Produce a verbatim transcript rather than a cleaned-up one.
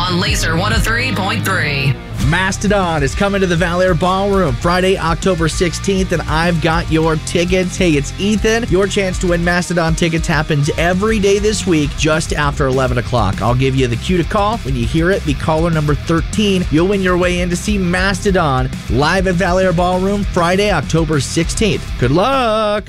on Laser one oh three point three. Mastodon is coming to the Valor Ballroom Friday, October sixteenth, and I've got your tickets. Hey, it's Ethan. Your chance to win Mastodon tickets happens every day this week just after eleven o'clock. I'll give you the cue to call. When you hear it, be caller number thirteen. You'll win your way in to see Mastodon live at Valor Ballroom Friday, October sixteenth. Good luck!